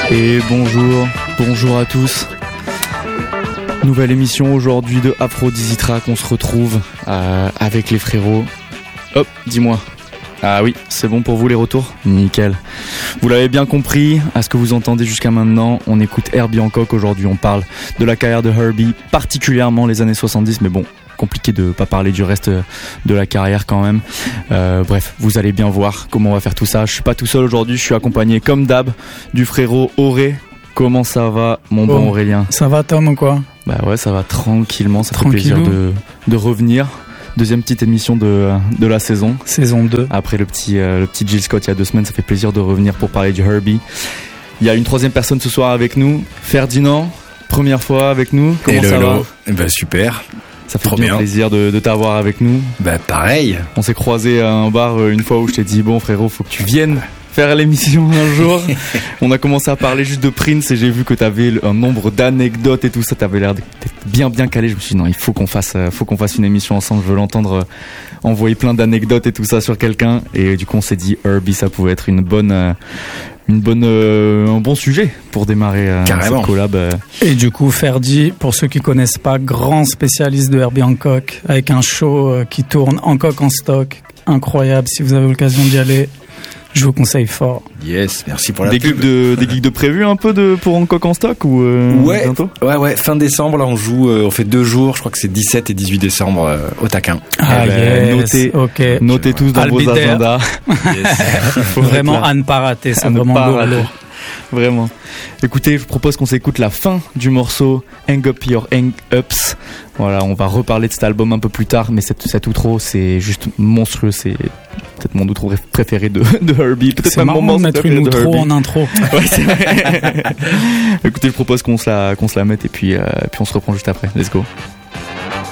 Et bonjour à tous. Nouvelle émission aujourd'hui de Aphrodisitrack. On se retrouve avec les frérots. Hop, dis-moi. Ah oui, c'est bon pour vous les retours ? Nickel. Vous l'avez bien compris, à ce que vous entendez jusqu'à maintenant, on écoute Herbie Hancock. Aujourd'hui, on parle de la carrière de Herbie, particulièrement les années 70, mais bon, compliqué de pas parler du reste de la carrière quand même. Bref, vous allez bien voir comment on va faire tout ça. Je suis pas tout seul aujourd'hui, je suis accompagné comme d'hab du frérot Auré. Comment ça va, mon bon Aurélien ? Ça va, Tom, ou quoi ? Bah ouais, ça va tranquillement, ça fait plaisir de revenir. Deuxième petite émission de la saison. Saison 2. Après le petit Jill Scott il y a 2 semaines, ça fait plaisir de revenir pour parler du Herbie. Il y a une troisième personne ce soir avec nous, Ferdinand, première fois avec nous. Comment ça va ? Bah super. Ça fait bien plaisir de t'avoir avec nous. Bah pareil. On s'est croisés à un bar une fois où je t'ai dit bon frérot, faut que tu viennes faire l'émission un jour. On a commencé à parler juste de Prince et j'ai vu que t'avais un nombre d'anecdotes et tout ça. T'avais l'air d'être bien calé. Je me suis dit non, il faut qu'on fasse une émission ensemble. Je veux l'entendre envoyer plein d'anecdotes et tout ça sur quelqu'un. Et du coup, on s'est dit Herbie, ça pouvait être un bon sujet pour démarrer cette collab. Et du coup, Ferdi, pour ceux qui connaissent pas, grand spécialiste de Herbie Hancock, avec un show qui tourne Hancock en stock, incroyable. Si vous avez l'occasion d'y aller, je vous conseille fort. Yes, merci pour la pub. Des gigs de prévu un peu pour Hancock en stock ou bientôt ? Ouais, fin décembre là on joue, on fait 2 jours, je crois que c'est 17 et 18 décembre au Taquin. Notez tous dans vos agendas. Yes. Vraiment à ne pas rater, c'est vraiment lourd. Vraiment. Écoutez, je vous propose qu'on s'écoute la fin du morceau Hang Up Your Hang Ups. Voilà, on va reparler de cet album un peu plus tard, mais cet outro, c'est juste monstrueux. C'est peut-être mon outro préféré de Herbie. Peut-être c'est marrant de mettre une outro en intro. Ouais, c'est vrai. Écoutez, je propose qu'on se la mette et puis on se reprend juste après. Let's go.